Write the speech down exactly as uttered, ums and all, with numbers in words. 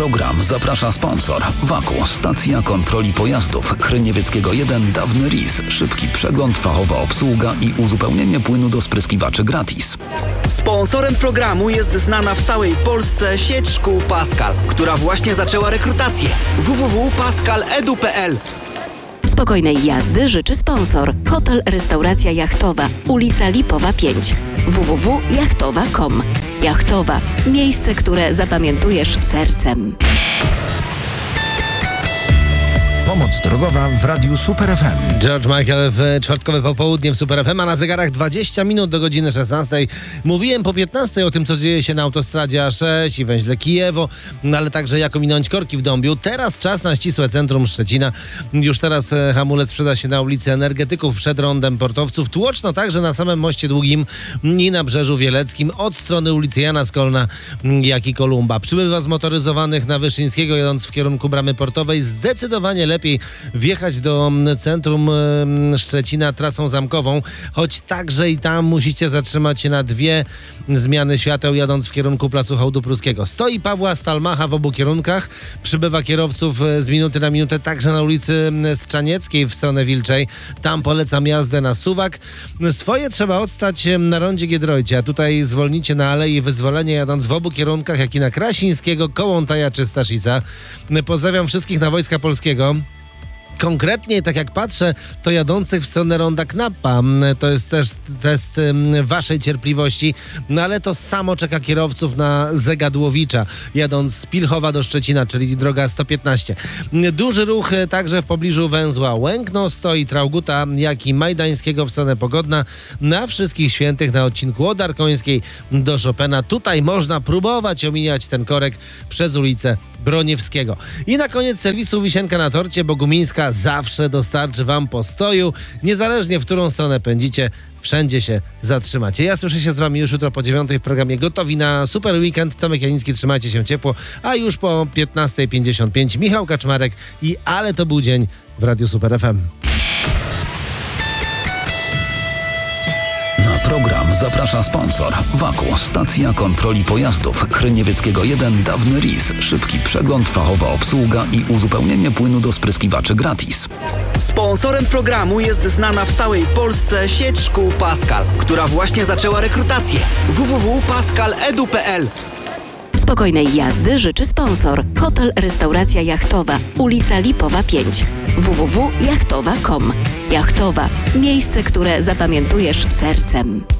program zaprasza sponsor. Waku, stacja kontroli pojazdów. Chryniewieckiego jeden, dawny R I S. Szybki przegląd, fachowa obsługa i uzupełnienie płynu do spryskiwaczy gratis. Sponsorem programu jest znana w całej Polsce sieć szkół Pascal, która właśnie zaczęła rekrutację. w w w kropka pascal kropka edu kropka p l. Spokojnej jazdy życzy sponsor. Hotel Restauracja Jachtowa, ulica Lipowa pięć. w w w kropka jachtowa kropka com. Jachtowa. Miejsce, które zapamiętujesz sercem. Pomoc drogowa w Radiu Super F M. George Michael w czwartkowe popołudnie w Super F M, a na zegarach dwadzieścia minut do godziny szesnastej. Mówiłem po piętnastej o tym, co dzieje się na autostradzie A sześć i węźle Kijewo, no ale także jak ominąć korki w Dąbiu. Teraz czas na ścisłe centrum Szczecina. Już teraz hamulec sprzeda się na ulicy Energetyków przed rondem Portowców. Tłoczno także na samym Moście Długim i na Brzeżu Wieleckim od strony ulicy Jana Skolna, jak i Kolumba. Przybywa zmotoryzowanych na Wyszyńskiego, jadąc w kierunku Bramy Portowej. Zdecydowanie lepiej wjechać do centrum Szczecina trasą zamkową, choć także i tam musicie zatrzymać się na dwie zmiany świateł, jadąc w kierunku Placu Hołdu Pruskiego. Stoi Pawła Stalmacha w obu kierunkach, przybywa kierowców z minuty na minutę także na ulicy Strzanieckiej w stronę Wilczej. Tam polecam jazdę na suwak. Swoje trzeba odstać na rondzie Giedroycie, a tutaj zwolnicie na Alei Wyzwolenia, jadąc w obu kierunkach, jak i na Krasińskiego, Kołątaja czy Staszica. Pozdrawiam wszystkich na Wojska Polskiego. Konkretnie, tak jak patrzę, to jadących w stronę ronda Knappa. To jest też test waszej cierpliwości, no ale to samo czeka kierowców na Zegadłowicza, jadąc z Pilchowa do Szczecina, czyli droga sto piętnaście. Duży ruch także w pobliżu węzła Łękno, stoi Trauguta, jak i Majdańskiego w stronę Pogodna. Na Wszystkich Świętych na odcinku od Arkońskiej do Chopina. Tutaj można próbować omijać ten korek przez ulicę Broniewskiego. I na koniec serwisu Wisienka na torcie. Bogumińska zawsze dostarczy wam postoju. Niezależnie w którą stronę pędzicie, wszędzie się zatrzymacie. Ja słyszę się z wami już jutro po dziewiątej w programie Gotowi na Super Weekend. Tomek Janicki, trzymajcie się ciepło. A już po piętnasta pięćdziesiąt pięć Michał Kaczmarek i Ale to był dzień w Radiu Super F M. Program zaprasza sponsor. Waku, stacja kontroli pojazdów. Chryniewieckiego jeden, dawny R I S. Szybki przegląd, fachowa obsługa i uzupełnienie płynu do spryskiwaczy gratis. Sponsorem programu jest znana w całej Polsce sieć szkół Pascal, która właśnie zaczęła rekrutację. w w w kropka pascal kropka edu kropka p l. Spokojnej jazdy życzy sponsor. Hotel Restauracja Jachtowa, ulica Lipowa pięć. w w w kropka jachtowa kropka com. Jachtowa. Miejsce, które zapamiętujesz sercem.